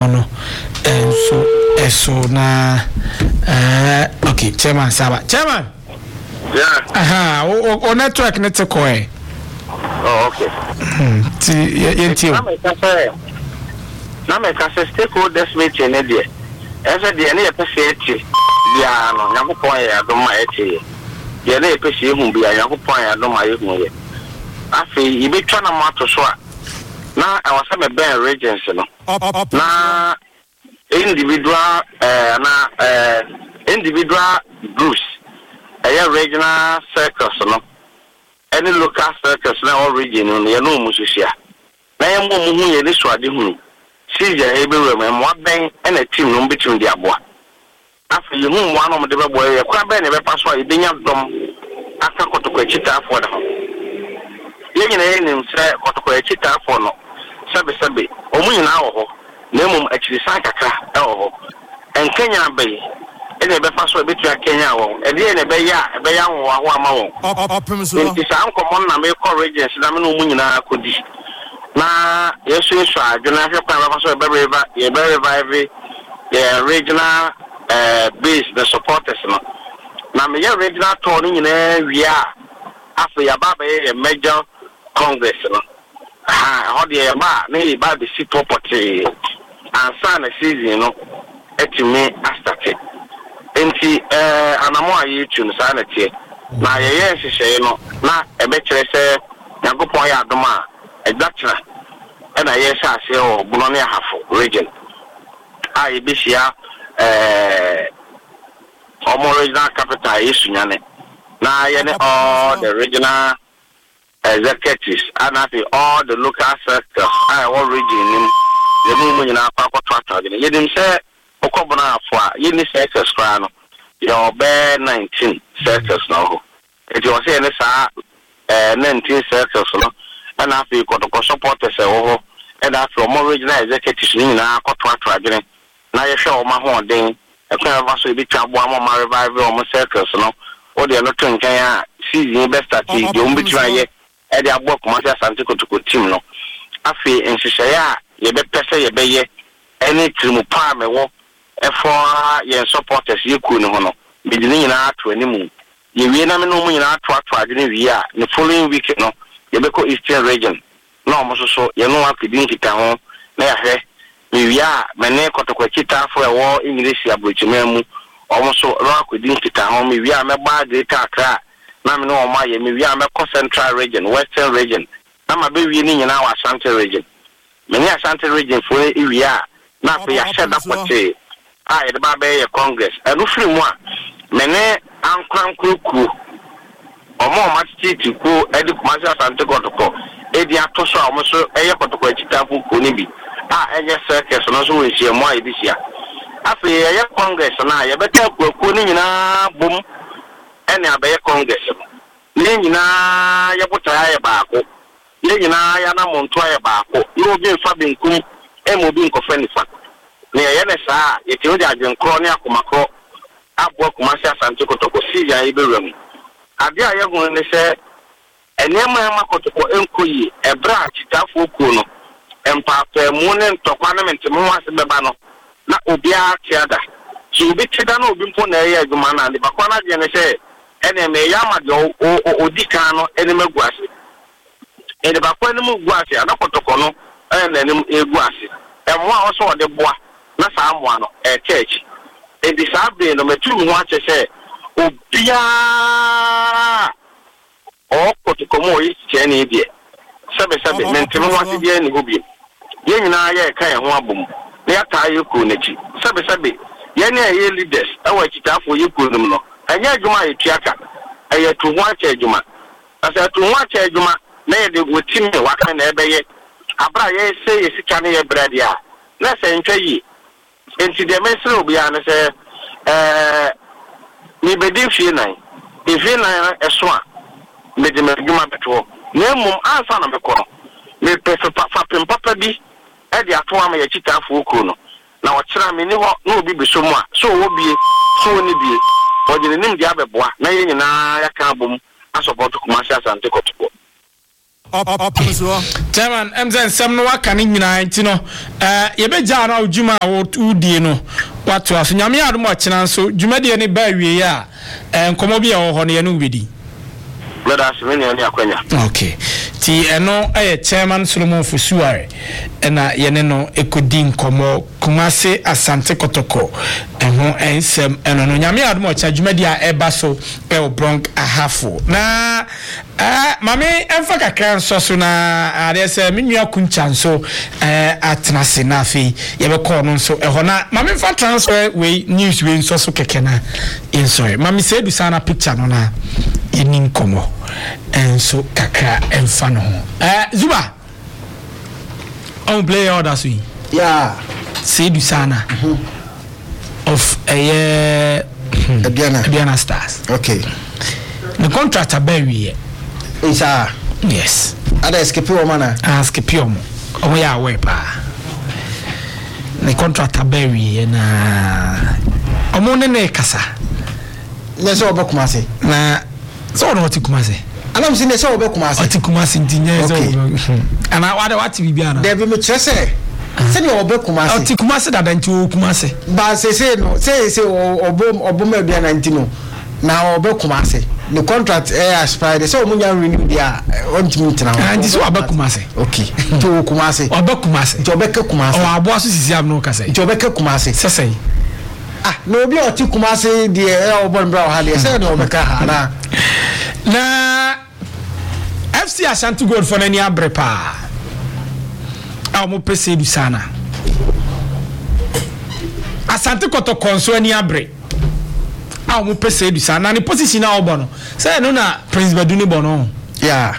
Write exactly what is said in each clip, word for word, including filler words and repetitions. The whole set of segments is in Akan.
no enso eso na eh okay chairman saba chairman yeah aha o o network net ko eh oh okay hmm ti yenti na me ka say na me ka say stakeholders meeting e de ese de ne ye pese eti ya no yakopon ya do ma eti ye ne ye pese hu bia yakopon ya do ma ye hu ye afi ibetwa na mato so a na awasa me ben regions no na individual uh, na uh, individual groups aya regional circles no any local circles na all region no ye no mususia na ye mo mu hu ye ni so ade hu sija ebe we mo aben na team no between the aboa afi ye hu mo ano mo de bebo ye kwa ben ne be paso a ibenya dom aka kotoko chita afọ da ye nyina ye nim se kotoko chita afọ no sabe sabe omu nyina wo na mum akirisan kakra e wo en Kenya bay ene be fa so be tua Kenya wo e de ene be ya be ya wo ho ama wo opem so nti sa ankomon na me call regions na me no mu nyina akodi na yesu yesu adwena hwe kwa ba so be revive ye be revive the regional uh, base the supporters no na me ya regional tour ni nyina wia afa ya baba ye major congress no ha ho de ba na e ba be si property ansa na season no etime astate enti eh anamo ayi tun sa na tie na ye ye hihye no na e be kire se yakopon ya adoma exactly e na ye sha se o buno ne hafo region ayi be hia eh omo regional capital isunyane na ye ne all the regional executives and all the local sectors I all region the mu nyina akwa kwatwa de yedim se okobona afo a yeni sectors kra no your be nineteen sectors no it was say ne sa eh nineteen sectors no and afi kotoko supporters e wo and afi more regional executives nyina kwatwa de na ye hwe o ma ho den e kwa ba so bi twabo ama revive o sectors no o de no twenkan a season be start de o bi twaye e de agbo Kumasi Asante Kotoko team no afi enhihye a ye be pese ye be ye any trimu pa me wo e for ye supporters ye ku no no bi di nyina ato animu ye wie na me no mu nyina ato ato ade ne wie a the following week no ye be ko Eastern region na o mo so ye no akidi nkita ho na ya hwe me wie a me ne Kotoko kita afo e wo English abrochima mu o mo so ro akidi nkita ho me wie a me ba de ka akra na me no o ma ye me wie a me ko Central region Western region na ma be wie ni nyina wa Asante region many Asante region for area na pe ya sheda pote ah e ba be congress enu free mu a mene ankran kruku omo ma titi ku e di Kumasi Asante Kotoko e di atoso a omo so e ye Kotoko achitafu ko ni bi ah enye circus no so we hie mu a e di sia afi e ye congress na ye beta ku ku ni nyina bum ene abaye congress ni nyina ye bota ye baako ye nyina ya na monto aye baako no bi mfa benkum e mo bi nkofa nifa ne ye ne saa ye ti odi agenkro ne akomakro abo Kumasi Asante Kotoko si ya ibewam ade aye hu ne se enema ma Kotoko enkoyi ebra chitafo ku no empa pa mu ne ntokwa ne mentemo ase beba no na obi a tiada so obi tida na obi mpo na ye adwuma na de bakwa na de ne se ene me ya ma de odika no ene maguase ene bakwa ne mu guase ana Kotoko no ene ne egu ase emo a so de boa na sa amoa no e church e di sa be no metu mu ache se obia o Kotoko mo yi che ne die sebe sebe mentimo wase die ne hobi ye nyina ye ka ye ho abom na ya ta ye ku nachi sebe sebe ye ne ye leaders awa chitafo ye ku num no anya adwuma ye tuaka aye tu ho ache adwuma asa tu ho ache adwuma na ye de wotim ne waka na ebe ye abra ye se ye sika ne ye brade a na se ntwa yi enti de mesre obi a ne se eh ni bedi fie nan e fie nan eso a me de adwuma beto na mum ansa na me kono me pefa fa papa bi e de ato ama ye chitafo ku no na o kira me ni ho na obi beso mu a so wo bie so ni bie o de nim dia beboa na ye nyina ya ka bom asopoto Kumasi Asante Kotoko Chairman M Z sem no waka ni nyina nti no eh ye be ja na odwuma wudi no watu aso nyame adom akena nso dwumade ne ba wie ya eh nkomo bi e ho no ye no bedi Brother Simeni ani akwanya. Okay. Ti eno eh Chairman Solomon Fosuare na ye ne no ekodi nkomo Kumase Asante Kotoko eno ensem eno no nyame adom acha dwumade a eba so e obronk ahafo na eh mame emfa kakra nso so na ade se menua kunchanso eh atenase na afi ye be call no nso eho na mame fa transfer we news we nso so keke na in sorry mame se du sana picture no na enin komo enso kakra emfa no eh Zuba on play order so yeah se du sana mm-hmm. of a year Abiana Abiana Stars okay the contract abawie isa yes ada escape o mana escape o mo o ya we pa the contract abawie na omo ne ne kasa ne so obekumase na so no otikumase anam si ne so obekumase otikumase ntinye so ana wade wati bibia na de bi me trese se ne obekumase otikumase dada nti okumase ba se se no se se obom obom abia na ntino na obekumase the contract eh expired so munya renew dia on timitina and so obekumase okay to kumase obekumase to obeke kumase o abo aso sisi am no kase to obeke kumase sese ah no obi oti kumase de eh obon bra ha de se no obeka ha na na F C Ashanti Gold for nani abrepa a mo pese du sana Asante Kotoko nso ani abre a mo pese du sana ni position na obo no say no na Prince Baduni bono yeah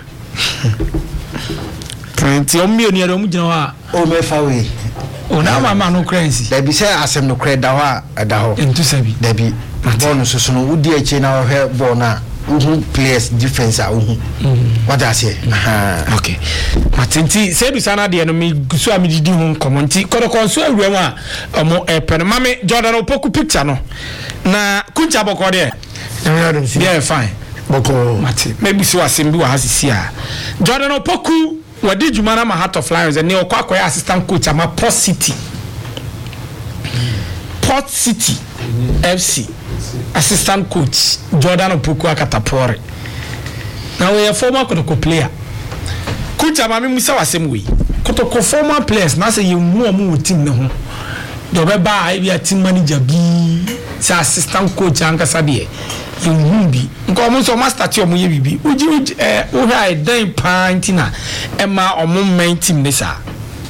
Prince o mi oni ero mu gina wa o me fa we o na mama no crazy da bi say asem no cred da ho da ho entu sabi da bi bon so so no wudi eche na o he bon na uhu players defense a uhu what I say aha okay matenti say du sana de no me gusu amididi hu komonti Kotoko nso awuram a omo epene mame Jordan Opoku picture no na kuncha boko de yeah fine boko mate maybe so asembi wa hasisi a Jordan Opoku wadi jumana ma Heart of Lions and ne okwa assistant coach ama Port City Port City F C assistant coach Jordan Opoku akatapore now we are former Kotoko player coach ama me musa wasem we Kotoko former players na say you mu omo team ne ho do be ba ai bia team manager bi say assistant coach ankasa de you bi nko omo so master ti omo ye bibi uji eh wo ha den pantina e ma omo main team ne sa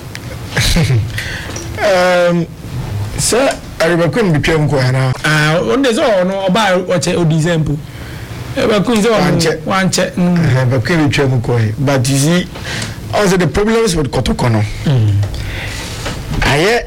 um sir Aribakun between ko na ah on dey so no oba o che o example Aribakun so one check Aribakun between ko but you see also the problems with Kotoko no aye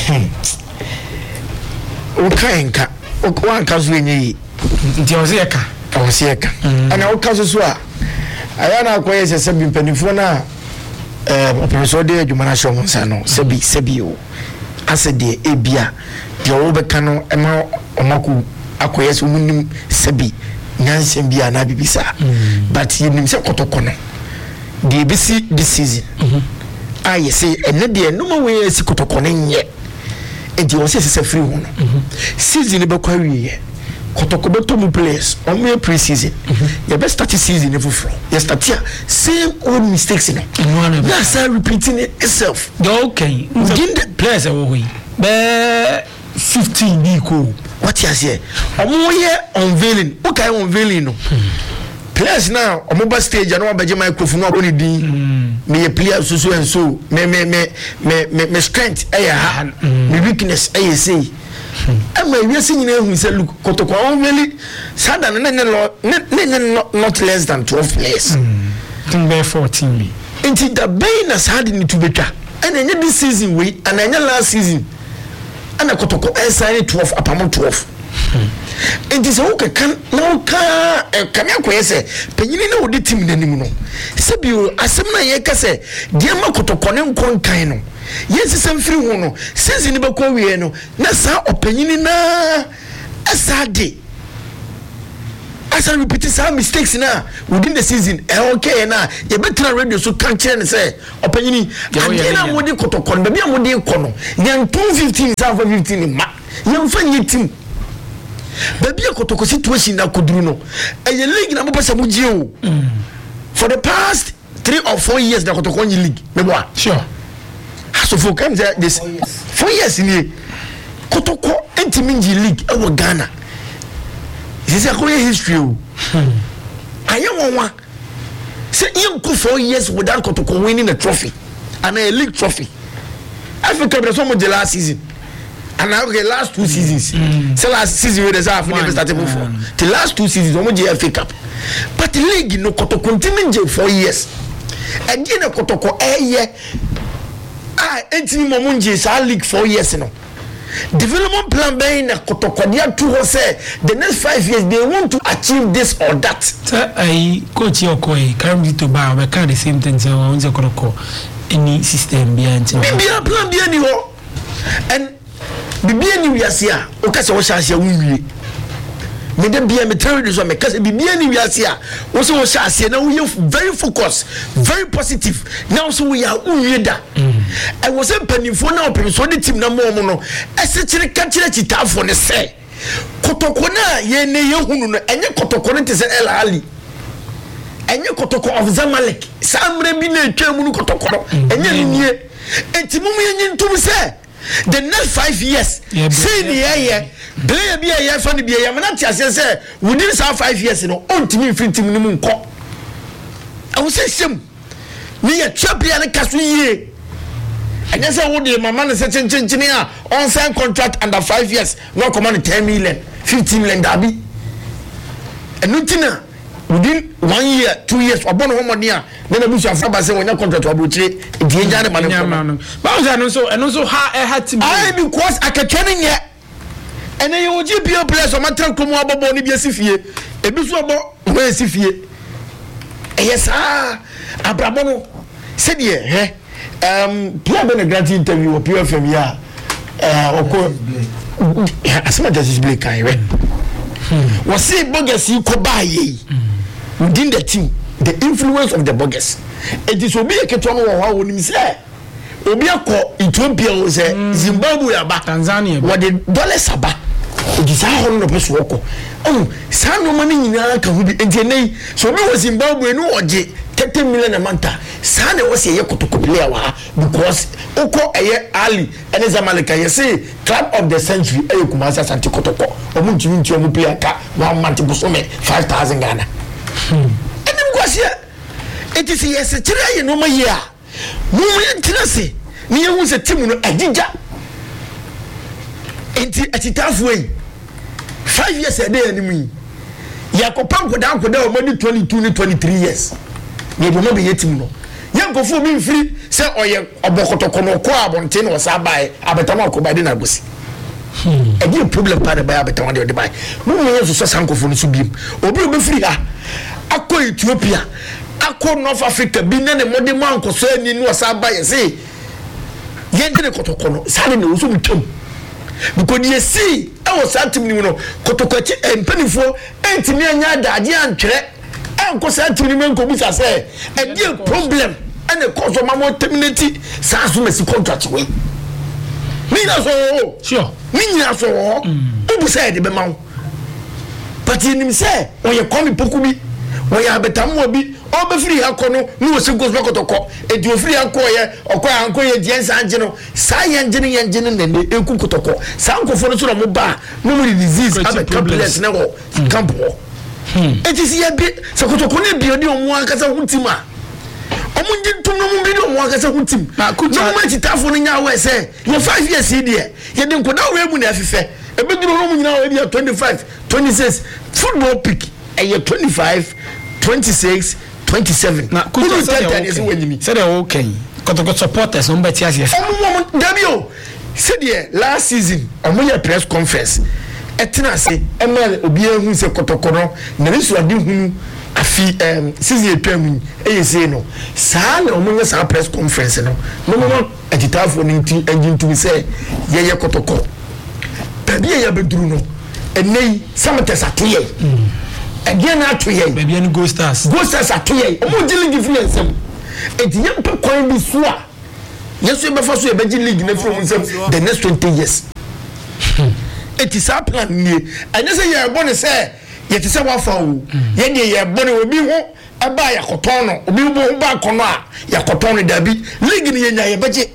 o kainka o kwa kazo yenyi nti o se ka o se ka ana o kazo so a aya na akoye se sebi mpanifo na eh professor de adwuma na show monsa no sebi sebi o asede ebia de o beka no ema omako akoye se munim sebi nyansem bia na bibisa but yinim se Kotoko no de bisi this season aye say ene de no ma we si Kotoko no nye enti o se se free ho no season be kwa wiye Kotoko be to mu players on me pre-season you best start season e fufro you start here same old mistakes no that's how repeating itself okay within the players e wo ho be fifteen bi ko what you say omo ye unveiling okay unveiling no players now omo ba stage na obaje microphone no aboni din me player so so and so me me me me me strength eh ha me weakness eh say ama we see nyina hu say look Kotoko on really sada na na not less than twelve players think be fourteen me until the bay na sad ni to betwa and enye this season we and enye last season ana Kotoko eh sign twelve apamo twelve enti se wo kan na wo ka kan akoye se penyini na wo di team nanim no se bi asem na ye ka se de ma Kotoko ne nkon kan no yes sem free ho no season ni be ko wie no na sa openyini na asade as I repeat some mistakes now within the season eh okay na you better radio so can change say opanyini agena modi kotokon be bia modi kono yan two fifteen seven fifteen ma yan fa nyitim be bia kotoko situation na koduru no eh league na mo pesa mo gie o for the past three or four years na kotoko nyi league me boa sure so for come this four years, four years ni kotoko entiminji league e wo Ghana. This is a Korean history. Hmm. I am one. Say you go four years without Kotoko winning a trophy and a league trophy. Africa was almost the last season, and now the last two seasons. Mm. So last season we deserve never started before. The last two seasons almost the F A Cup, but the league no Kotoko continue four years. Again a Kotoko a year. Ah, eighteen Momunji sa league four years no. Development plan being a Kotokodia to say the next five years they want to achieve this or that. Sir, I coach your koi, currently to buy, but can't the same thing. So I want to call any system behind. Maybe a plan behind you, and the being we are here, okay, so what's your we may there be a material because the being we are here, also was here. Now we are very focused, very positive. Now, so we are uyeda. I was a penny for now, so the team no more mono. I said, catch it out for the say. Kotokona, ye ne yohunu, and your Kotokona is El Ali. And your Kotoko of Zamalek, Sam Rebine, German Kotoko, and ye, and Timumi to say. The next five years, say the year, play a beer, yeah, funny beer, Yamanatia say, within some five years, you know, on to me fifty minimum call. I will say, Sim, me a champion and cast ye. And yes, I would my man is a engineer on sign contract under five years, no command ten million, fifteen million, Darby. And Nutina. Within one year, two years, or born home near, then a bush of Fabas when your contract will be the man. But also, and also, how I had to I because I can training yet. And then you will G P O players or Matan Kumo Boni Biasifie, a Biswabo, where Sifie. Yes, ah, Abramono said, yeah, um, Pierre Grant interview or Pure from ya, uh, or as much as his Blake, I read. Was say bogus you could buy ye. Within the team, the influence of the bogus. It is Obi Ketono or how would him say? Obiako, Ethiopia was a Zimbabwe, Tanzania, what the dollar saba. It is a hundred percent walk. Oh, some money in America will be engineered. So no Zimbabwe, no Oji, thirty million a month. Sana was a Yako to play because Oko Aye Ali and Zamaleka, you say, club of the century, Ayokumasa Santi Kotoko, or Munchi Mupiaka, one month to five thousand Ghana. And then was here. It is yes, a tray no my year. Woman Tennessee, near was a Timuno Adija. At it halfway. Five years a day, enemy. Yakopanko down for them only twenty-two, twenty-three years. Maybe not be Yetimuno. Yanko for me free, say, or your Obokotokono, Quab, ten or Sabai, Abetamako by dinner was. A new problem part by Abetan de Dubai. No one else was Sanko for the Subim. Obi free. Ako Ethiopia, Ako North Africa, being a modern man concerning was Sabai, say, Yendere Kotokono, Sally no so come. Because you see, I was at him, you know, Kotokachi and Penny for eighty million Dadian Tre, and Cosatiniman Comisa say, a dear problem, and the cause of my more terminity, Sassumesi contract away. Nina so, sure, Nina so, who said the Bemau. But in him say, when you call me Pokumi, when you have a tamobi, all the free Hakono, no single Sokotoko, and you free Akoya, or Koya Ankoya, Jens Angelo, Sai Engine Engine, and the Ekutoko, Sanko for the Muba, no disease, other complex never, Campo. It is here bit, Sokotoko, be a new one as a Huntima. Omunji to no video one as a Huntim. No much tough on in our say, you're five years here, you didn't go down where we have fair. A big room now, you're twenty-five, twenty-six, football pick, and you're twenty-five, twenty-six, twenty-seven. Now, could you tell us when you said, okay, got to go supporters, no better as yes. W said, yeah, last season, a more press conference. Etina say, Emma Obia who said Kotokono, Narisu Adi a fee, um, season term, a say no. San or Mungas our press conference, no, no more at the time for engine to say, Yaya Kotoko. Pabia Bedruno, and nay, some test at here. again ato ye baby any go stars go stars ato ye omo ji league fi ensem enti yem pe kwan bi so a yeso be fa so e be ji league na fi ensem the next twenty years it is a plan ni anya say ye bo ne say ye ti say wa fa o ye ne ye bo ne obi ho e ba ya koton no obi bo ba kono a ya koton no da bi league ni ye nya ye beje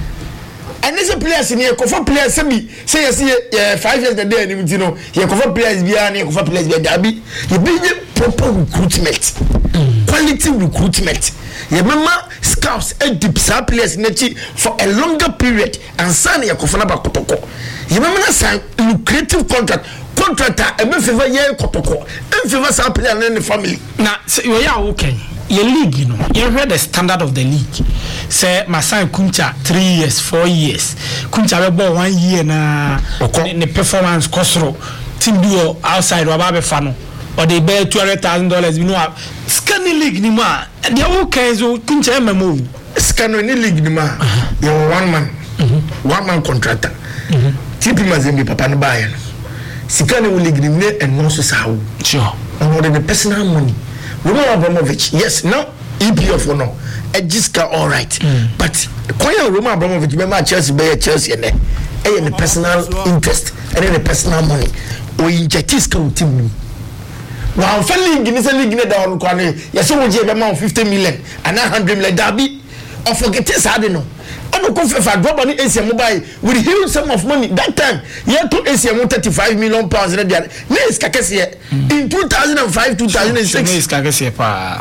and these players ni e kofa players say say yes ye five years the day ni mti no ye kofa players bia ni kofa players bia da bi ye be proper recruitment quality recruitment ye mama scouts and deep sa players nechi for a longer period and sign ye kofa na ba kotoko ye mama na sign lucrative contract contractor e be favor ye kotoko e favor sa player na the family na we ya okay your league you know you heard the standard of the league say Masai Kuncha three years four years Kuncha be ball one year na the performance kosro team do outside wa ba be fa no or they bear two hundred thousand dollars you know scanning league ni ma they okay so Kuncha memo scanning league ni ma you one man one man contractor T P Mazembe papa no buy no scanning league ni ne and no so sawo sure and the personal money Roman Abramovich, yes, no, E P F or no, a Jiska all right, mm. but Koya Roman Abramovich, remember Chelsea, by Chelsea, and a personal interest and then a personal money, or in Jakiska team. Now, family Guinness League down, yes, so would you have amount fifty million and nine hundred million Derby, or forget this, I don't know. I don't know if I drop on the A C M mobile with a huge sum of money. That time, you had to A C M thirty-five million pounds in the Nes Kakasi in two thousand five, two thousand six. Nes Kakasi,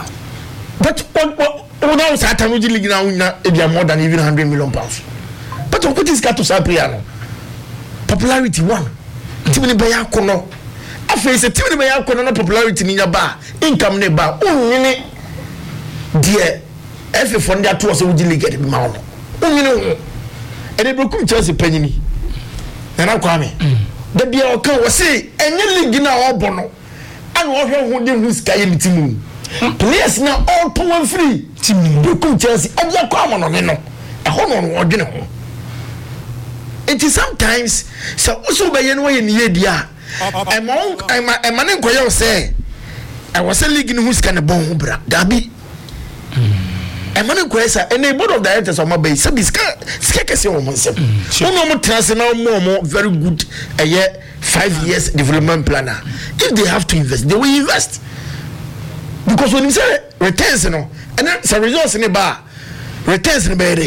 but what now is at a league now, they are more than even one hundred million pounds. But what is Kato Sapriano? Popularity one. Timmy Bayakono. I face a Timmy Bayakono popularity in your bar. Income neighbor. Oh, dear. F F on that was a league at the mount. You know, and they broke Chelsea penny. And I'm coming. The beer was say, and you league now bono. And what who didn't lose Sky in the team. Players now all two and three. Team broke Chelsea. And you're common on no. A home on one dinner. It is sometimes so also by any way in the idea. Among a man in Koyo say, I was a league in who's kind of bone, bra. Dabi. And money question and the board of directors of my base. So this guy, this guy, one more transfer more, more very good a year, five years development planner. If they have to invest, they will invest. Because when you say returns, you know, and then some results in the bar, returns in the bar,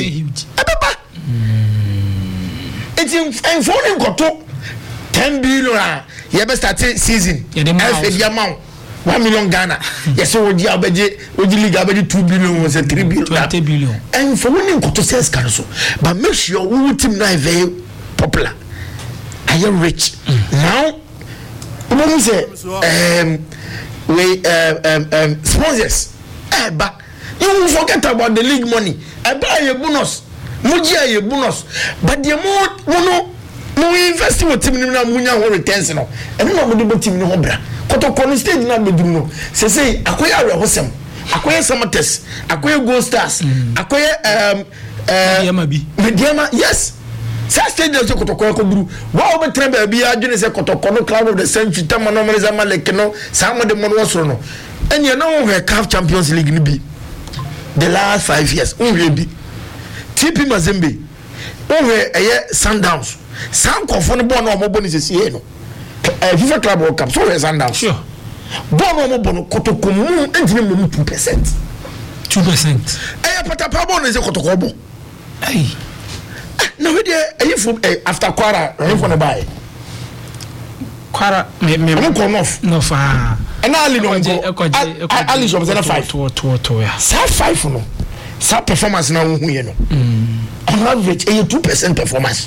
it's in phone got to ten billion. You better start season. The amount. One million Ghana. Yes, so would you have would you league about two billion was a three billion? Twenty billion. And for winning to sales council, but make sure we team now very popular. I am rich now. What we say? Um, we um um sponsors. Eh, but you forget about the league money. I buy a bonus. Muji a bonus. But the more you know, no investing with team now munya returns no. And no mo do team no bra. Kotoko stage na medum no se say akoya rehosem akoya samates akoya gold stars akoya um uh mediama yes sa stage na kotoko ko buru wa obetre ba bia adwene se kotoko no club of the century tamano mreza malek no sa mo de mo no soro no enya na wo he C A F Champions League ni bi the last five years wo we bi T P Mazembe wo he eye Sundowns san kofo no bo na omo boni se sie no Uh, FIFA Club World Cup, so is under. Sure. Bono mo bono kotoko mu entini mo two percent. two percent. Eh patapa bono is kotoko. Hey. No we dey eh from after Kwara, eh for the buy. Kwara me me mo come off. No fa. And Ali no go. Ali so be five. To to to ya. Sa five no. Sa performance na hu ye no. On average eh two percent performance.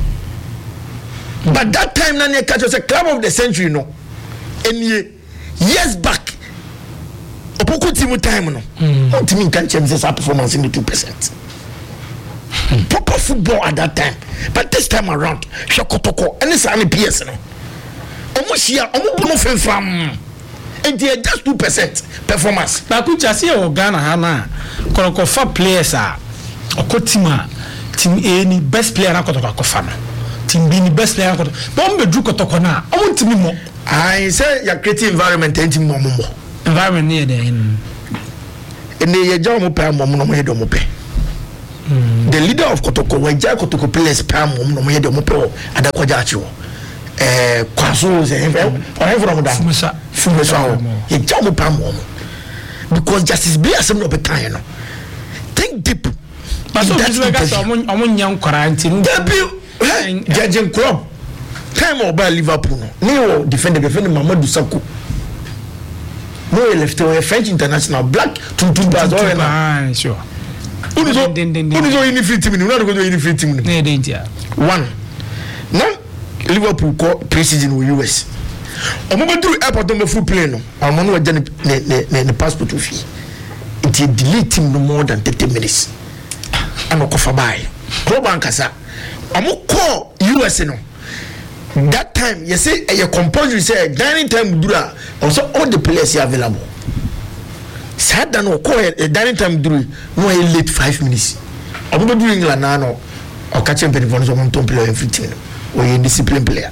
But that time Nanya catch was a club of the century no. And years back Opoku team time no. How team can change this performance in the two percent. Proper football at that time. But this time around, Shokotoko and this any P S no. Almost here, almost no from and they just two percent performance. But could just see Ghana Hana Koroko for players are Okotima team any best player na Kotoko Kofana. Team B ni best player koto bombe drew kotoko na I want to be more I say you create environment enti mo mo environment near there ene ye jaw mo pa mo no mo ye do mo pe the leader of Kotoko we ja Kotoko players pa mo no mo ye do mo pe adakoja achi wo eh kwaso ze e o from that fumesa fumesa ye jaw mo pa mo because justice be asem no be kan no think deep but so this way guys amon amon nyam quarantine no judging club time about Liverpool no no defender defender Mamadou Sakho no left away French international black two two bars all na sure unu so unu so in free team no go do in free team no na dentia one now Liverpool call preseason with U S omo be through airport on full plane no omo no waje ne ne passport fee it delete him no more than thirty minutes and okofa buy go bankasa omo call U S no that time you say a compulsory say dining time dura also all the players are available said that no call a dining time dura no late five minutes omo be do England na no o ka champion for so mon ton player everything o ye discipline player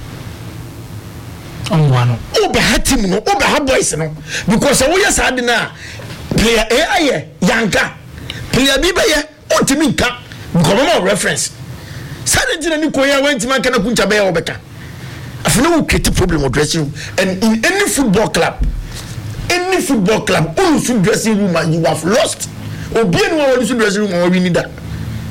on one o be ha team no o be ha boys no because we yes had na player A aye yanka player B be ye o timi nka because reference said it ni koya went man kana kuncha be obeka afuna we create problem of dressing room and in any football club any football club all should dressing room and you have lost obi enu wa should dressing room or we need that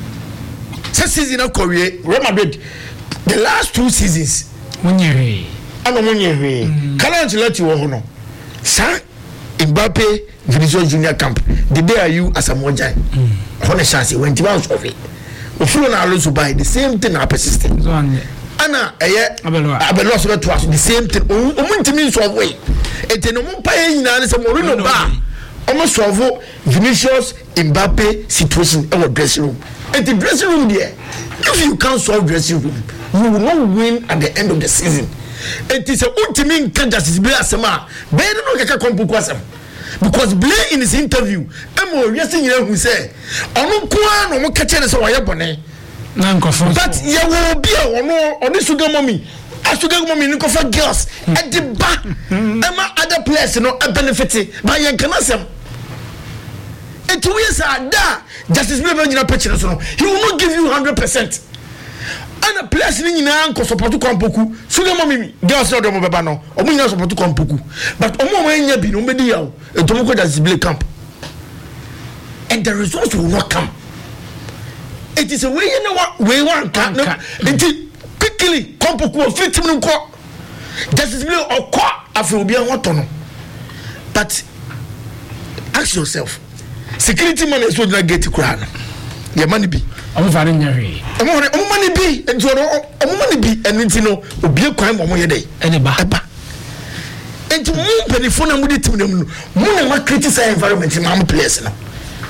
season of Korea Real Madrid the last two seasons munye ano munye hwe kala Ancelotti wo ho no sa Mbappe Vinicius Junior camp the day are you as a mojan hono chance when ti bounce of it ofuro na Alonso buy the same thing na persistent ana eye abelo so beto the same thing omuntimi so way eteno mo pa nyina ne se mo no ba omo solve Vinicius Mbappe situation in the dressing room at the dressing room there if you can't solve dressing room you will not win at the end of the season it is a ultimate justice be asema be no kaka kompuku asem because Blair in his interview emo yesi nyina hu say onu kwa no mo kache ne se wo ye bone na nkofo but ye wo bi e ono oni sugar mommy asugar mommy ni kofa girls e de ba ema other players no a benefit ba ye kana sem it we say da justice be nyina picture so no he will not give you one hundred percent and a players ni nyina nko support kompoku sugar mommy girls no do mo beba no omo nyina support kompoku but omo mo enya bi no me di yawo etomo ko justice play camp and the results will not come. It is a way you know what we want can it quickly kompoku fit him nko justice play or ko afi obi an wato no but ask yourself security man is so na get kura no ye money bi omo fa nya hwe omo omo money bi enti omo money bi enti no obi kwan mo ye dey ene ba eba enti mo penifo na mo di tim na mu mo na ma criticize environment ma am place no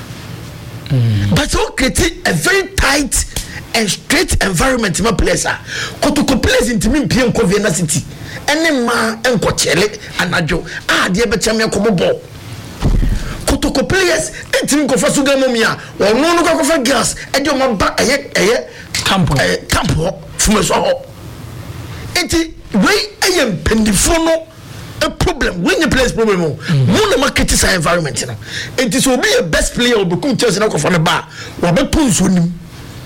but so create a very tight and straight environment ma place ah Kotoko place intimi mpie nko Vienna City ene ma enko chele anajo ah de be chame ko bobo Kotoko players intimi nko fa suga momia ono no ko fa gas e de mo ba eye eye camp eh camp ho fumeso ho enti we ayem pendifo no a problem when you place problem mo na market is environment no it is will be a best player will become Chelsea na ko for the bar we be put so nim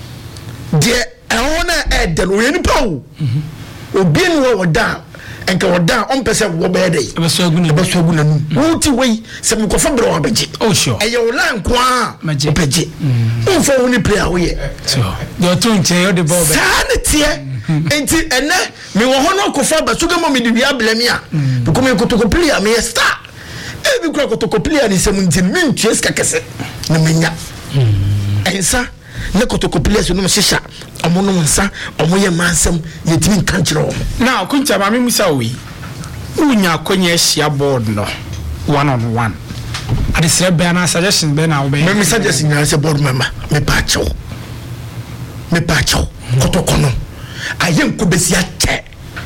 de e wona e de no yeni pa o obi ni wo da enka wo da on pese wo be dey e be so agu na be so agu na nu wo ti we se me ko fa bro wa beje oh sure e ye wo lan ko a o beje o fo woni player wo ye so your tune che you the ball be sanity enti ene me wo hono ko fa ba suga mo me di bia blame a because me Kotoko player me star e bi kura Kotoko player ni sem ntin me ntue ska kese na menya ensa ne Kotoko players no hihya omo no nsa omo ye mansam yetimi kan kire o now kuncha ma me musa wi unya akonya hia board no one on one ade sere be na suggestion be na wo be me suggestion na se board member me pa chaw me pa chaw Kotoko no ayem ko besia che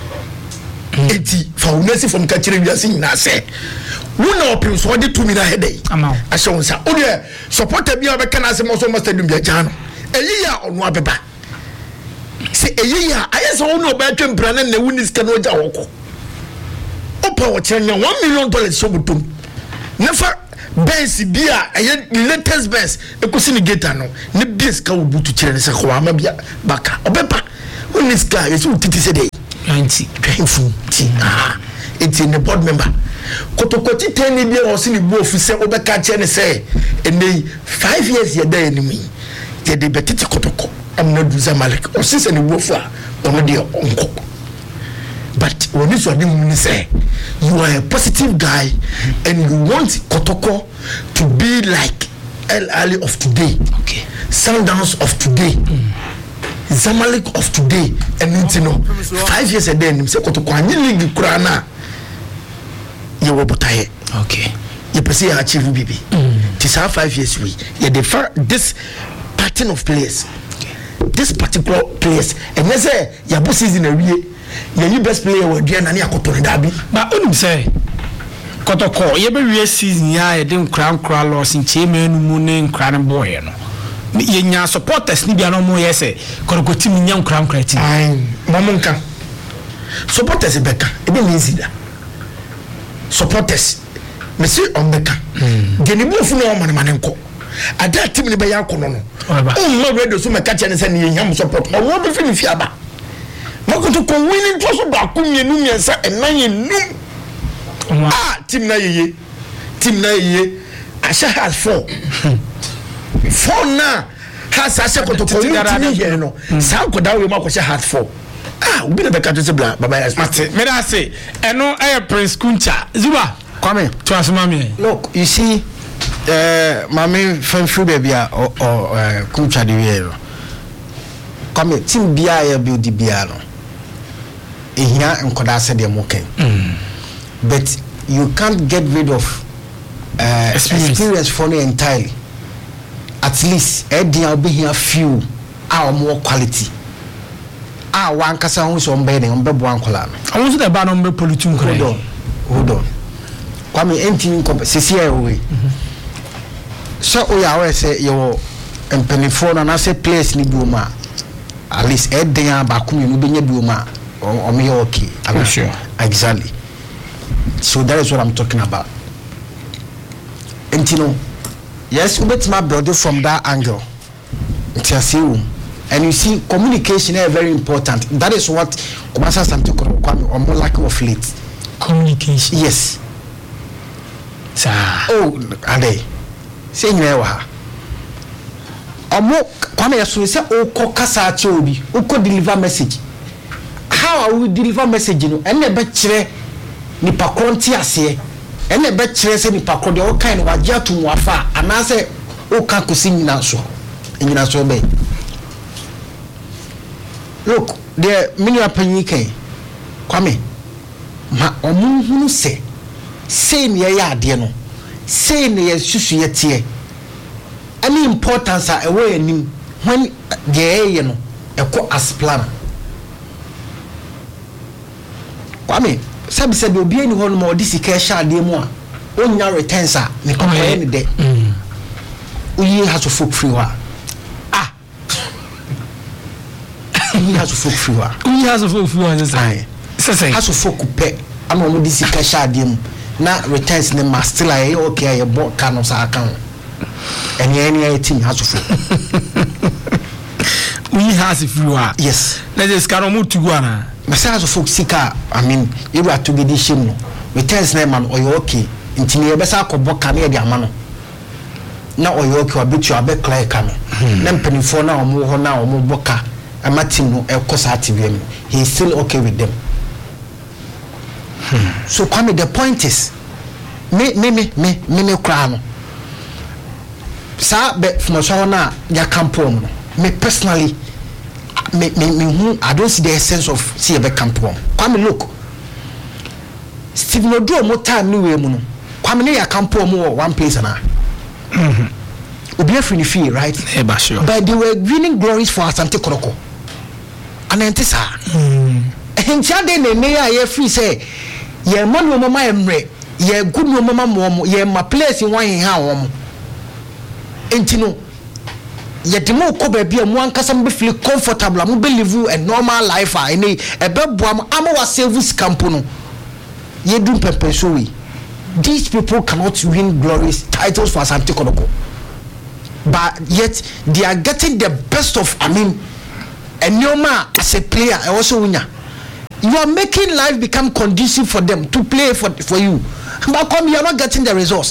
eti fa unesi from kachire wiase nyina se wona opim so de two mina headey ama ahye wonsa o de supporter bia be kana se mo so stadium bia jano eyi ya onu abeba se eyi ya ayesa wona oba twempra na na wuni ska no ja woko pa wo kyerɛ one million dollars so botom nefa Benz bia ɛyɛ latest Benz ekosi ni gate no ne base ka wo butu kyerɛ ne sɛ ko ama bia baka obepa when this guy is titi say dey twenty twenty ti ah it's in the board member kotokoti ten ni bia o si ni bu ofise obeka kyerɛ ne sɛ enei five years ye dey enemy ye dey betiti kotoko am na du Zamalek o si se ni bu ofa ono de onko. But when you say you are a positive guy and you want Kotoko to be like El Ali of today, okay, Sundowns of today, mm. Zamalek of today, and you know, five years a day, you say Kotoko, and you leave Kurana, you will be tired. Okay, you perceive achieve B B. This are five years we. You defer this pattern of players, this particular players, and they say your boss is in a real. The best player was Diana Koton Dabi. But only say Kotoko, you be season ya, you didn't crown crown loss in Chairman Mooning Crown Boy. You supporters, Nibiano Moye say, Kotoko young crown creating. I Mamunka supporters, Becca, it be easy. Supporters, Monsieur Ombeka, Genibu Funo Manenko. At that team, the Bayakono. Oh, my radio, so my catch and send you support. I won't be finished. Makoto ko winning to ba ku mienu miensa enan yenu ah team na yeye team na yeye Asha has four four na has Asha koto ko winning here no sa ko da we makoche has four ah we be the better to bla baba ya smart me da say eno eh Prince Kuncha Zuba come to asma me. Look, you see uh mama fan free baby or uh, Kuncha de we come team bia ya build the bia no ehia enkoda said dem okay. But you can't get rid of uh, experience. experience for me entirely. At least e dia obi here few our more quality ah one kasa hu so mbe ne mbe bo ankola no I want to the ba no mbe politum hold on hold on kwame enti nko sisi we so o ya we say you empenifo na na say place ni bi o ma at least e dia ba ku mi no be nya bi o ma o me okay I'm sure exactly. So that is what I'm talking about. And you know, yes, we bet my brother from that angle. And you see, communication is very important. That is what Kumasa Santokoro or more lack of late. Communication. Yes. Sir. Oh, are they? Say never. Omo kwame yaso say o ko kasa ache obi o ko deliver message. How I will deliver message no and e be kire nipa kronti ase e na be kire se nipa kro de o kan wa gya to wafa ana se o ka kosi nyina so nyina so be. Look, the mini apanyi kan kwame ma omu hunu se say ne ya ade no say ne ya susu ye tie any importance a ewe anim when the ye no ekọ as plan. Kwame sabi sabi obi eni ho no ma odi sika sha ade mu a onya returns a ne compare ne de mm oyi has to folk free wa ah oyi has to folk free wa oyi has to folk free wa say say has to folk pe ama mo di sika sha ade mu na returns ne ma still ay okay ay bo kan sa account eni eni ay team has to folk oyi has to free wa yes let's just can mo tu ana Masa so folk sika I mean you are to get this shame no returns na man or you okay ntini e besa akobọ ka na e di ama no na o you okay obetu abe clear ka no na mpanifo na omo ho na omo boka amatim no e kosa ativem he is still okay with them. hmm. So Kwame, the point is me me me me me me kra no sa be from so na ya campaign no me personally me me me I don't see the essence of see a back campaign. Kwame, look, Stephen Odo mo time ni we mu no Kwame ne ya campaign mo one place na mhm obi afini fee right e ba sure but they were winning glories for Asante Koroko and entisa mhm encha de ne ne ya ye free say ye mo no mama emre ye good no mama mo ye ma place wan ha wo entino yetimo ko ba bia mo ankasa mo be feel comfortable mo be live a normal life a any e be boa mo ama wa save scampo no ye do pepper so we these people cannot win glorious titles for Asante Kotoko, but yet they are getting the best of I mean Enyoma as a player also winner. You are making life become conducive for them to play for for you, but come you are not getting the results.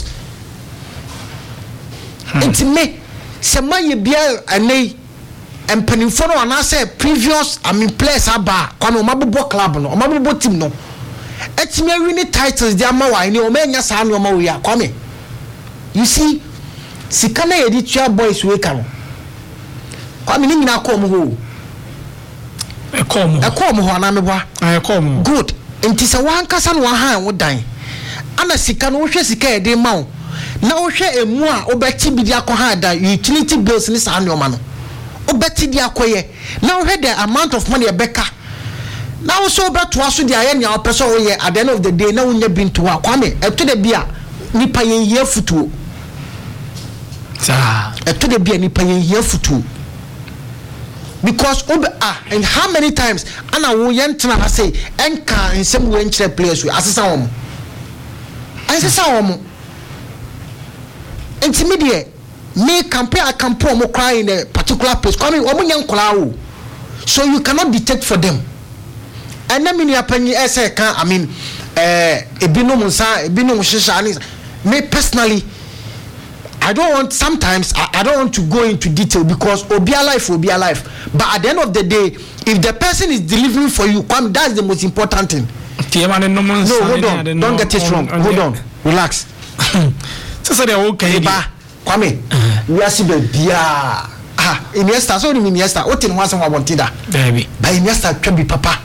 hmm. It's me sema ye bia ane empanimfo no ana say previous I mean players aba kwame omabbo club no omabbo team no etime win titles dia ma wa ni o menya sa no ma we kwame. You see sikana ye di tua boys we ka no kwame ni nyina ko mo ho e ko mo e ko mo ho na me bwa e ko mo good enti se wan kasa no ha wo dan ana sika no wo hwe sika ye de ma wo na wo hwe emu a obeti bi dia ko ha da utility bills ni sa no ma no obeti dia ko ye na wo hwe the amount of money e beka na wo so beto aso dia ye nya opeso wo ye at the end of the day na wo nya bintu a kwame eto de bia nipa ye ye futuo sa eto de bia nipa ye ye futuo because ah and how many times ana wo ye ntena ha say enka nsem wo nkyere players we asesa wo asesa wo intermediate me campaign I can pour mo cry in a particular place come o mo nyankola wo so you cannot detect for them and then me apani ese kan I mean eh ebinom nsa ebinom hihya ani me personally I don't want sometimes I, I don't want to go into detail because obi alive obi alive but at the end of the day if the person is delivering for you come that's the most important thing. No, hold on, don't get it wrong. Hold on, relax. So they are okay. Kwame, we are see bia ah Iniesta so ni Iniesta o tin wansa wa bontida baby ba Iniesta twabi papa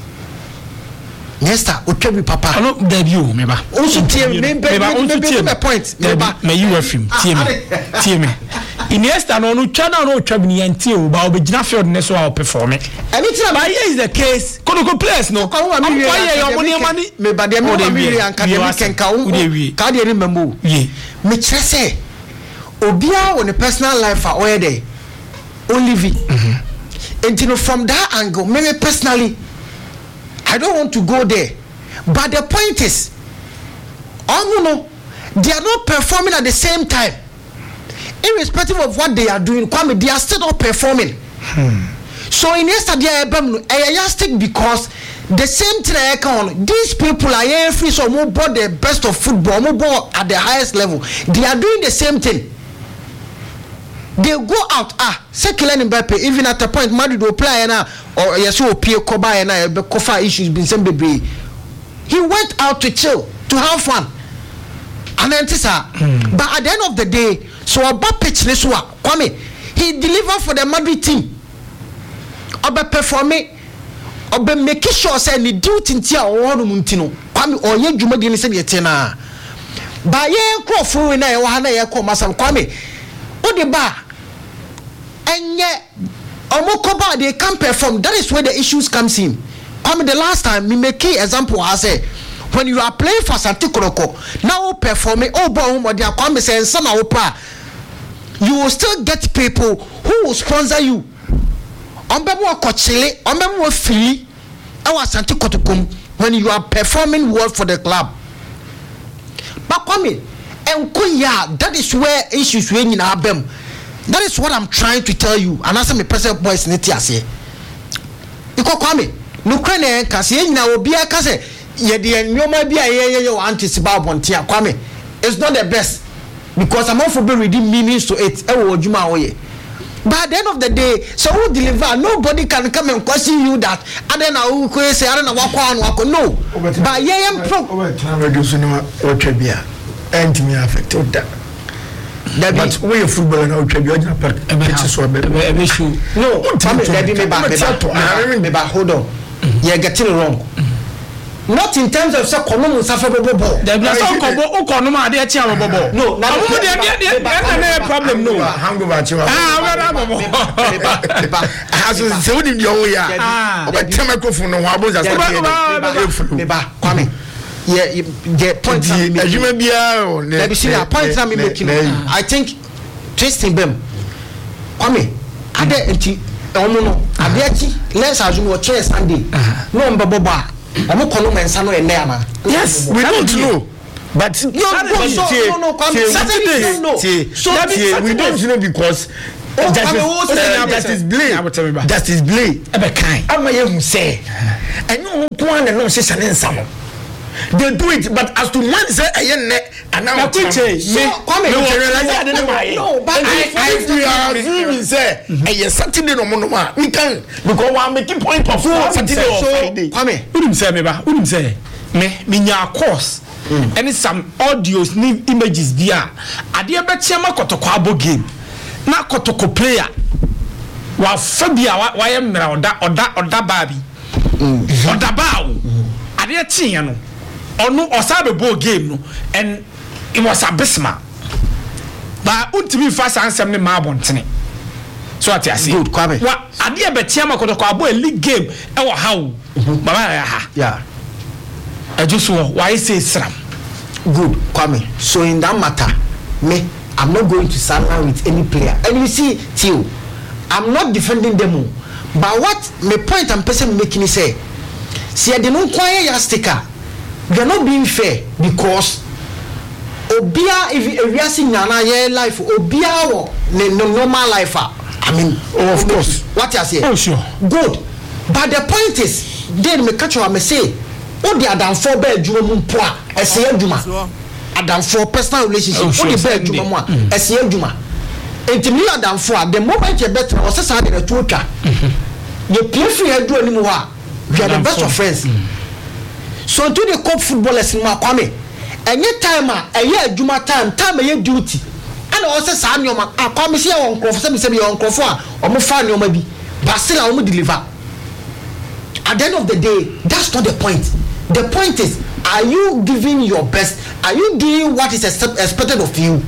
Iniesta o twabi papa no baby o me ba o so tie me me me point me ba me you film tie me tie me Iniesta no no twa na no twabi ni antie o ba obegina field ne so a perform anything about here is the case Kotoko players no ko wa me your money money me ba de me wa me anka de me kenka o ka de ni membo ye me kire say obia on a personal life for where they only v mm-hmm. And you know from that angle maybe personally I don't want to go there but the point is oh no they are not performing at the same time irrespective of what they are doing Kwame, they are still not performing hmm. So in yesterday I because the same thing I can these people are here free so more bought the best of football more bought at the highest level they are doing the same thing. They go out ah say Kylian Mbappe even at a point Madrid will play na or yes will pay Koba na be kofa issues been some baby he went out to chill to have fun and then this mm. But at the end of the day so about pitch this one Kwame he delivered for the Madrid team obe performing obe making sure say ni duty ntia o no muntino Kwame oye dwuma de ni se de na ba ye crofo na ye wa na ye ko masam Kwame o de ba and yet Omokoba they can't perform. That is where the issues comes in. I mean the last time me make key example I say when you are playing for Asante Kotoko now performing oh boy they are coming saying some opera you will still get people who will sponsor you. Ombemo Kochile, Ombemo Fili, our Asante Kotoko when you are performing well for the club. But Kwame and Kuya that is where issues when in Abem. That is what I'm trying to tell you. And as me present boys netiase. Iko Kwame, no kwene kase nyina obi aka se ye de nyoma bia ye ye ye antisiba bontia Kwame. It's not the best because I'm for be reading meanings to it. E wo adwuma wo ye. But at the end of the day, so who deliver nobody can come and question you that and then I will say I don't know what one wako no. But ye am pro over time reduce no otwa bia. And me affected that. But we football now try you na part so be be show no let me back me back hold on you getting it wrong not in terms of say kono suffer bobo there be some kobo o kono ma dey chia bobo no na mo dey dey na problem no hangover chiwa ah we na bobo aso se wodi ndi o ya o be temekofo no ho aboza say me back Kwame yeah the point adwuma bia o ne be see point na me making I think twisting them Kwame ade enti omo no ade achi let's assume we try Sunday no mbebobo Omo kono mensa no ene ama. Yes, we don't know. But no, no, no, no, no, Saturday, no. So we don't know because Justice Blay, Justice Blay, ebe kind. Ama ye hu say, enyo ho ko an no se sane nsam. They do it, but as to man say aye ne ana o change. So come and realize that no, but I I we are assuming say aye Saturday no mo no ma. We can because we are making point of Saturday or Friday. Come here. Unim say me ba, unim say me me nya course. Mm. And some audios ni images there. Ade e be chiama kotoko abo game. Na kotoko player. Wa fabia wa ye mra oda oda oda babi. Mm. Oda bawo. Ade e tie no. Onu osabe ball game no and it was abysmal. But untimi fa sansem ne ma abontene. So ati ase. Good Kwame. Wa ade e be chiama kotoko abo a league game e wo hawo. Baba ya ha. Yeah. I just want why say Sram. Good, Kwame. So in that matter, me, I'm not going to stand with any player. And you see, Tio, I'm not defending them. But what my point I'm person making is say, see, I don't quite your sticker. They're not being fair because Obia if we are seeing Nana year life, Obia or no normal life. I mean, oh, of course. What you say? Oh, sure. Good. But the point is, then me catch you, I may say. What the Adam for bed Juma Pua, a say Juma. Adam for personal relationship, what the bed Juma, a say Juma. And to me, Adam for the moment you're better, was a side in a tutor. You play free and do anymore. We are the best of friends. So, to the cup footballers in Makwame, and yet time, a year Juma time, time a year duty. And also, Samuel, I come here on Crawford, some your uncle for, or more fun, or maybe, but still I will deliver. At the end of the day, that's not the point. The point is, are you giving your best? Are you doing what is expected of you?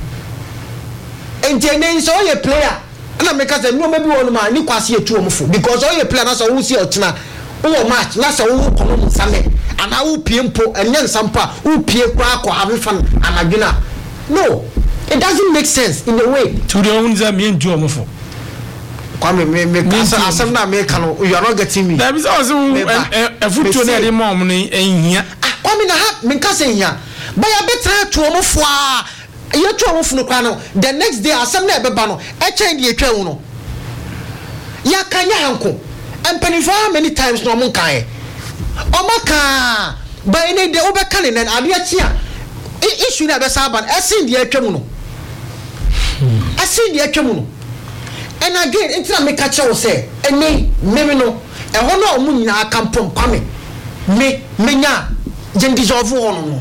And then it's all a player. And I make us say, no, maybe one man, you can see a two because all your player, that's all we see or tina. Oh, match, that's all who come on Sunday. And I will P M po and then some pa who P M crack or having fun and again. No, it doesn't make sense in a way. To the own Zamian Jomofo. Kwame me me asem na me ka no you are not getting me. There is also a foot to the mom ni ehia. Kwame na ha me ka say hia. Ba ya betra to omofo a ye to omofo no kwa no the next day asem na ebeba no e chen de etwa hu no. Ya kan ya hanko. Empanifa many times no mon kan. Omaka ba ene de obeka ne na ade achi a issue na be saban esin de etwa mu no. Esin de etwa mu no. And again, it's not me catch you say, and me, me no, and one of them I come from coming. Me, me na, yen dissolve one.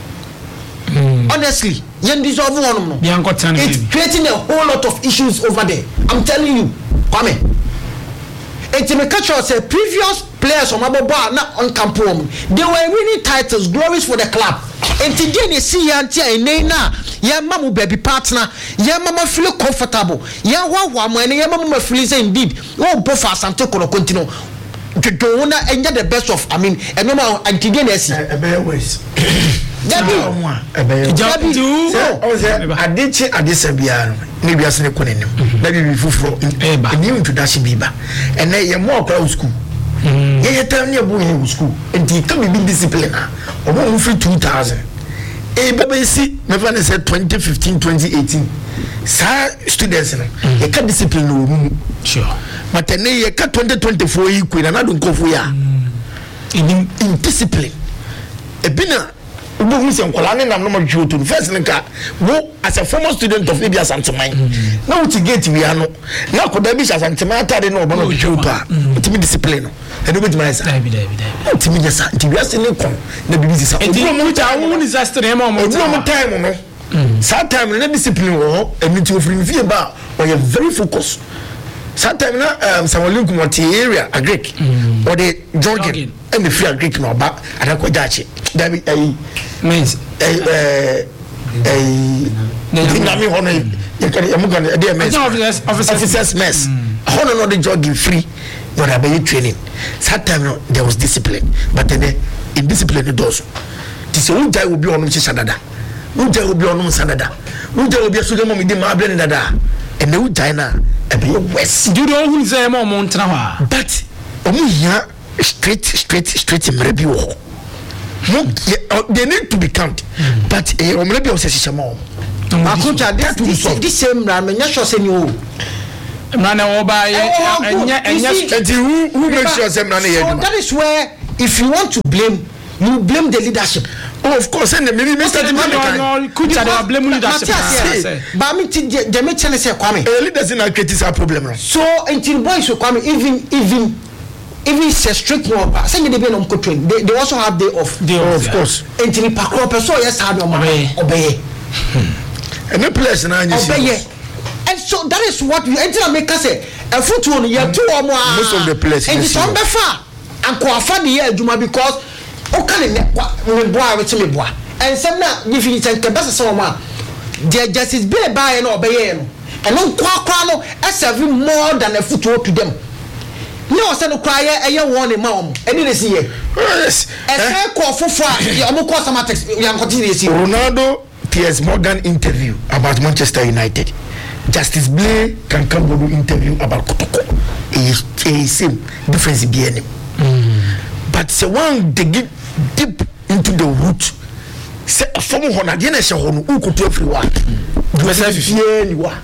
Honestly, yen dissolve one. It's creating a whole lot of issues over there. I'm telling you, come. It's me catch you say previous players from Aboba not on campum. They were winning titles, glories for the club. And today they see Yantia and Nena. Ya mama baby partner, ya mama feel comfortable. Ya wa wa mwene ya mama feel say indeed. Oh, both are Santo Kono continue. To do one and get the best of. I mean, and no more anti-gay nesi. A bear ways. Debbie, a bear. Debbie, do. I did say I disabian. Maybe I say Konin. Maybe we fufro in a new introduction biba. And then you're more crowd school. Yeah, tell me about your school. And he can be disciplined. Or one free two thousand. Eh, baby, see, my friend said twenty fifteen, twenty eighteen. Sir, students, you can't discipline no. Sure. But then you can't twenty twenty-four equal, and I don't go for ya. In in discipline. A bina, who say, well, I'm not sure to first car. Wo as a former student of Libya Santamai. Now to get we are no. Now could I be as Santamai? I don't know about the Juba. To be disciplined. And with my side, to me, yes, to be as in the con, the business. And the disaster, no time, no. Sometimes, no discipline, and into free fear bar, or you're very focused. Sometimes, um, someone look at the area, a Greek, or the jogging, and the free Greek, no, but I don't quite that. That means a a officers mess. Honor not the jogging free. But I be training. Sometimes there was discipline, but then in discipline it does. This one day will be on Sadada. One day will be on Sadada. One day will be a Sudan with the Mablen Dada. And the China, a be west. Do you know who is a moment now? But Omuya, straight straight straight mrebi wo they need to be count mm. but eh o mrebi o se sisema Makunta this this same na me sure say ni o na wo ba ye enya enya who who make sure say na ye so that is where if you want to blame you blame the leadership. Oh, of course, and maybe Mister Okay, no, no, no, could you blame leadership? But me the me challenge say Kwame. Leaders in our create a problem. So until boys will come even even even say strict no say they be no train. They they also have day off. Day off, of course. Until pakro person yes had no obey. Obey. And the place na you see. Obey. And so that is what we until make us say a foot one year two or more. Most of the places. And it's on befa and ko afa the year juma because o kan ne me boa we me boa and some na if you think best some ma there justice be buy no obey no and no kwa kwa no serve more than a foot to them no say no cry e one ma om any dey see here yes e say call fofo a omo call somatics we am continue see Ronaldo Piers Morgan interview about Manchester United. Justice Blay can come to interview about Kotoko. Is a same difference be any. But say one they get deep into the root. Say a form of honor, then I shall honor who could everyone. Do I say fear anyone?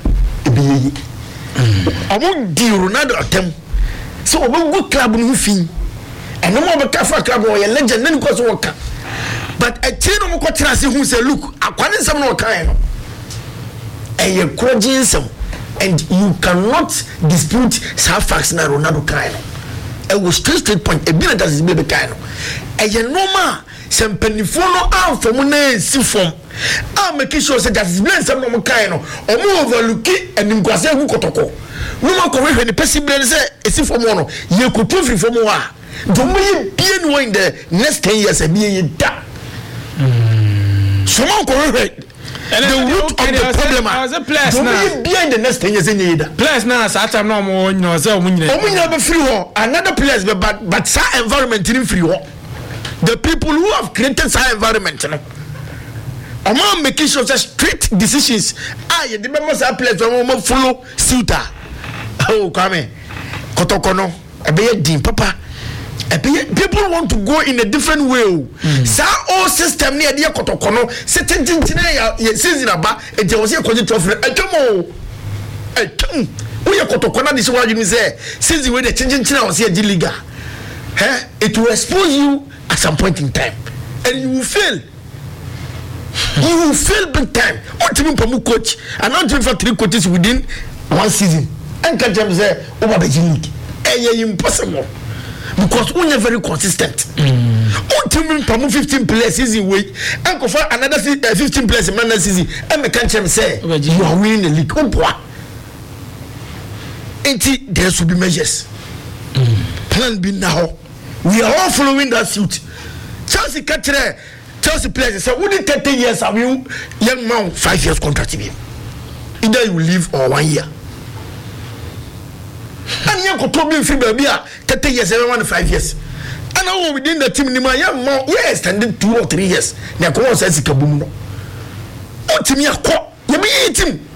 I won't deal Ronaldo at them. So a good club in Hufin. And no more of a Cafa club or a legend, then because worker. But a chain of Quatrasi who say, look, I can't some no kind. And you're crudging some, and you cannot dispute some facts na Ronaldo kind. It was straight straight point. A bit that is baby kind. And you know ma, some penifono out from one see from. I'm making sure that is blend some no kind. Or more overlooking and in Guase who kotoko. No more correct when the person blend say a see from one. You could prove it from one. Don't be being one in the next ten years and be that. Someone correct. And the root of the problem is a place now. Behind the next ten years in the place now. Sat no more. You know, so we need. We need free war. Another place, but but but sa environment in free war. The people who have created sa environment, you know, I'm making sure that strict decisions. Ah, you remember sa place where we follow suita. Oh, come, Kotoko no. I be a dim papa. People want to go in a different way. Mm. Sa all system near dear Kotokono, certain things season about and there was a quality of a tomo. A tom. We are Kotokona, this is what you say. Since the way the changing channel was here, Diliga. It will expose you at some point in time. And you will fail. You will fail big time. What you mean, coach? And not for three coaches within one season. And can you say, over the league? And impossible. Because we are very consistent. Mm. Until fifteen players season wait, and go for another fifteen players in another season, and the country say you are winning the league. Oh boy! And there should be measures. Mm. Plan B now. We are all following that suit. Chelsea catch Chelsea players say, "Within thirty years, I will young man five years contract him. Either you leave or one year." And you could probably feel baby thirty years, everyone five years. And now within the team, young man, yes, and two or three years. Now, come on, says Kabuno. Oh, Timmy, I call you be eating.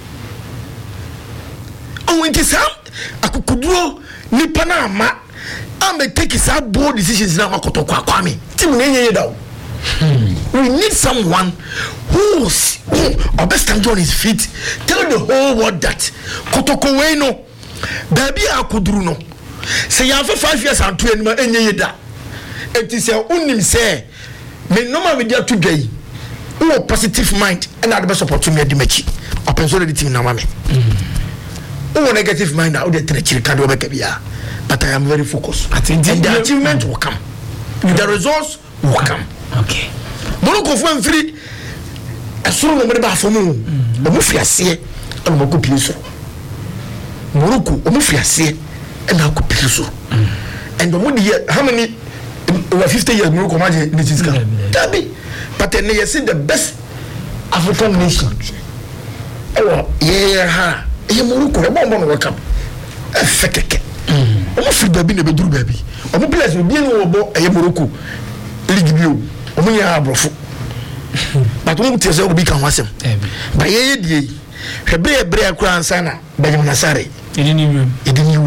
Oh, it is how I could do Nipanama. I may take his bold decisions now. Kwame, Tim, we need someone who's who, or best stand on his feet, tell the whole world that Kotoko Weno. Baby akuduru no say ya for five years and two anima enye yeda enti say unim say me normal media to day who positive mind and the best opportunity di machi open so the team na mame who negative mind out the three can do make bia but I am very focused and the achievement will come the results will come okay Morocco for free asuru no me ba for mu o fi ase e mo ko pieso Morocco, Omufiase, and I could pick so. And the money how many over fifty years Morocco magic nations can be. But then they see the best African nation. Oh, yeah, ha, yeah, Morocco, a bomb on welcome. A fake. Omufi baby, never do baby. Omuplas will be no bo a Morocco. League view, Omuya brofo. But won't tell you become awesome. By ye, her bear break crown sana, Benjamin Asari. It didn't even. It didn't even.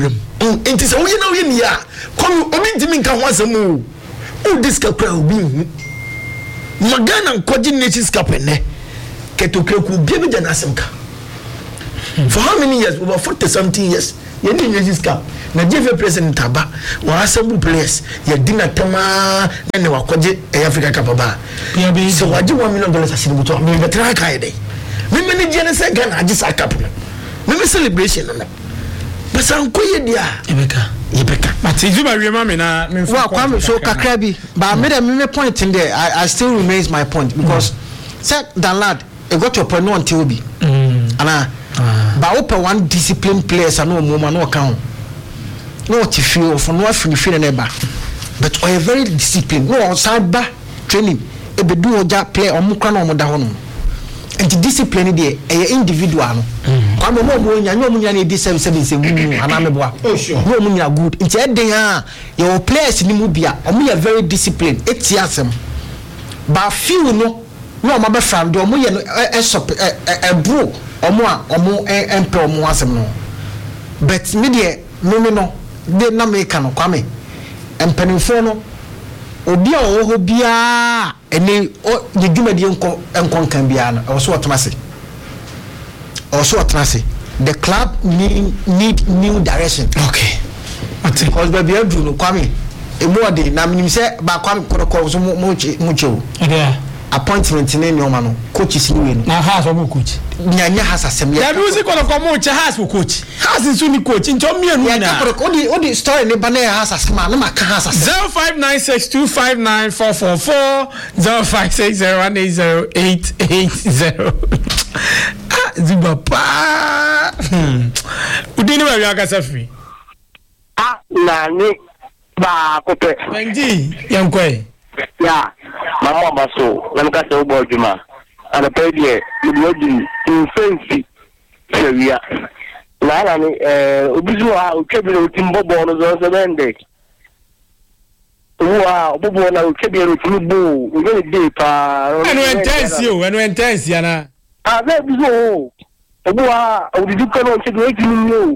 enti se wo ye na wo ye ni a kom obi ntimi nka ho asem o o diska kra obi hu magana nkoji nations cup ene ketokreku bia bi jana asem ka for how many years? Over forty something years. You didn't use this cup. Now, J V president Taba, or assemble players, you didn't tell me, and you were Africa Cup. So, what do you want me to say? Me, but try Kaide. Me, many Genesis can I just a couple. Me, celebration. But some queer dear, Ebeka, Ebeka. But if you remember me now, well, come so Kakrabi, but I made a meme point in there. I, I still remains my point because, said that lad, I got your point on T O B. And I. But open one disciplined players and no more no account. No to feel for no free feel neighbor. But we are very disciplined. No outside bar training. A be do oja play or mukra no mo da hono. And the discipline there a individual. Come no mo nya no mo nya ni seven seven se mu anameboa. No mo nya good. Nti e den ha your players ni mu bia. Omo ya very disciplined. Etiasem. Ba few no no ma be fan do omo ye no e sop e bro. Omo a omo empe omo asem no but me de me me no de na me ka no kwame empanifo no obi a wo ho bia ene ye dwumadi enko enko kan bia no o so otomase o so otomase the club need, need new direction. Okay, because baby adu no kwame emu ode na me se ba kwame koroko so mo mo chewo yeah appointment in any man coaches ni na has o coach nyanya has asem ya do si kono komo che has wo coach has nso ni coach nto mienu na ya ko odi odi story ni bana has asem na ma ka has asem zero five nine six two five nine four four four zero five six zero one eight zero eight eight zero ah ziba pa udini ba ya kasa free ah na ni ba ko pe benji yankoi ya mama baso na mka se ubo juma ana pedie mudi infensi seria la la ni eh obizu ha ukebire utimbobo no zo sebende wa obobo na ukebire utimbo ngene de pa eno intense o eno intense ana ah na bizu obo ha odidu kono chegwe ejinu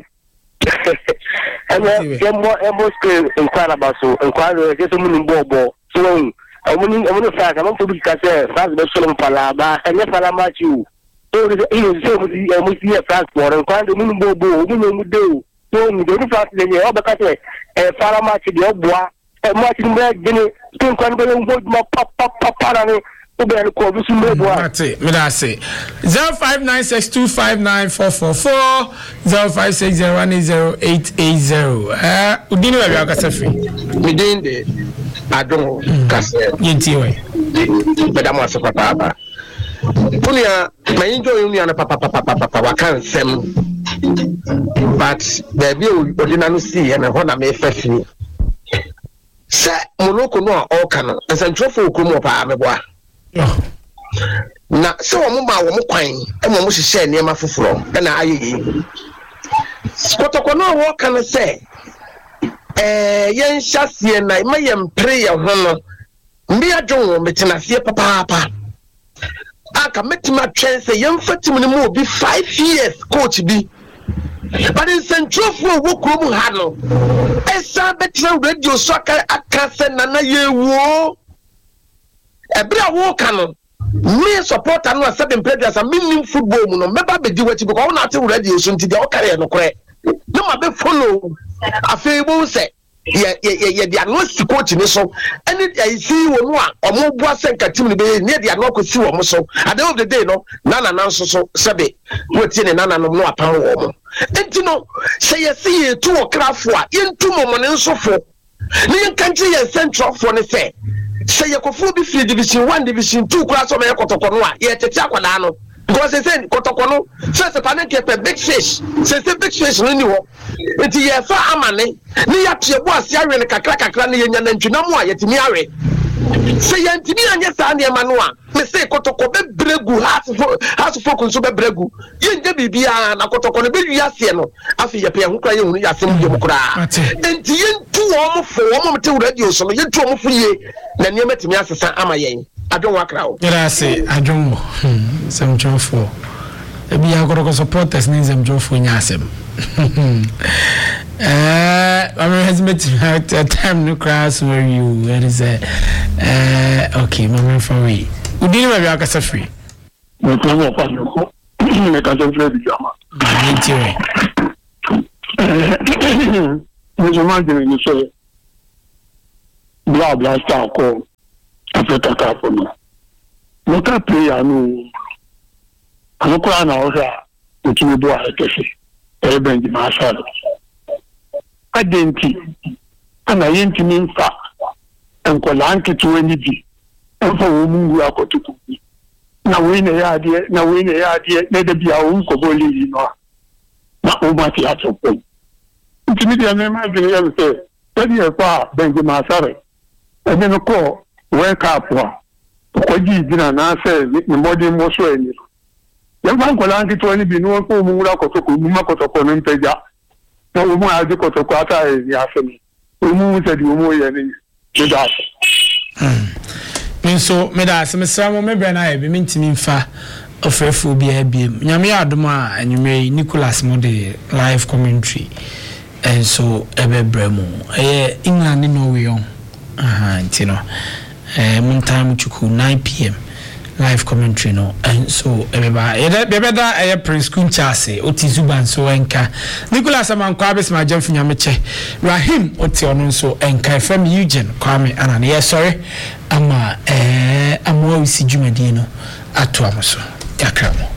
ene emo emo scale inquire baso inquire jesu mu nimbobo so omuni omuni faka mo fubi kase fast be solo mpala ba ene pala machu so ile so mu mu si fast for kwando mu bobo mu mu de so mu de fast le ye oba kase e pala machu de obwa e machu mbe gene tin kwando be mo ma pop pop pop para ni to be ko bi sumbe bwa ati me da say zero five nine six two five nine four four four zero five six zero one eight zero eight eight zero eh udini wa bi akasa free me din de adon kase yenti we madam aso papa papa punya my enjoy you na papa papa papa wa kan sem but there be ordinary see and ho na me fafi se monoko no all kan ensantrofo okumo pa meboa na se wo ma wo kwan e mo mo hihye niam afoforo e na ayeyi kotoko no wo kan se eh yen hyasie na ma yem prayer ho no mbi adwo metenafie papa papa aka metima twense yem fatim ne mo obi five years coach bi but in centrofo wo krom ha no esa betra radio so aka aka se nana yewo ebra wo ka no me supporter no seven players am minimum football mu no meba be di wati because na ate radio so nti de o kare no kore no ma be follow afebo se ye ye ye dia no si coach ni so any I see wo no a omo bua senka team ni be ne dia no ko si wo mo so at the end of the day no nana nan so so sebe woti ne nana no no apan wo mo enti no se ye see ye tu o krafo a ye ntu mo mo ne nso fo ne kanti ye central fo ne se say you could be free division one, division two, class of Kotokono, yet a Chaquano. Because they said Kotokono, first a panic a big fish, says the big fish, no new. It's a year for Amane, near to your boss, Yari and Kakaka Clanny and Junamwa, yet Miare. Say Yantini and yes, Andia Manua, may say Kotokobe Bregu has to focus on Bregu. You did be a Kotokono, Yasiano, after your pay who cry on Yasim Yokra. And you two almost for one moment to radio, so you two almost free. Na niam etimi asesa amayen adon wakrawo ira se adon sem jofo e bia koroko supporters ni sem jofo nya asem Uh, I mean, has met a time no class where you where is it? Uh, okay, my man for me. We didn't have your casa free. We come up on your make a free jama. There's a man in the blah blah star call Africa Cup for me. Look at player no. I look around now here. Which we do a cafe. Everybody Marshall. Adenti ana yentimi mfa enkolanke tuwenidi enfo wo mungu akotuku na we na ya de na we na ya de na de bia wo nkoboli no na o ma ti atopon ntimi de na ma bi ya se tadi e kwa Benjamin Asare ene no ko wake up wa ko ji dina na se ni modi mo so eni ya ba nkolanke tuwenidi no ko mungu akotuku mu makotoko no mpeja na wo mu ade kotoko ata e ya femi wo mu se di wo mu ye ni me da mm nso me da se me sra me bra na e bi mintimi mfa ofrefo bi a biem nyame adom a anwumei Nicholas Mode live commentary and so ebe bremu eh England ni Norway on aha ntino eh mun time chuku nine p m live commentary no and so everybody bebeda eh Prince Kunchase otizuban so enka Nicholas Amankwa besma jamfu nyameche Rahim oti ono so enka from Eugene Kwame ana ne sorry ama eh amwa wisi dwumadi no ato amoso yakramo